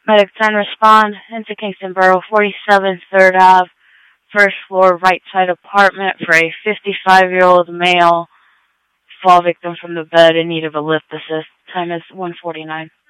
Medic 10 respond into Kingston Borough, 47 3rd Ave, first floor, right side apartment for a 55-year-old male. Fall victim from the bed in need of a lift assist. Time is 1:49.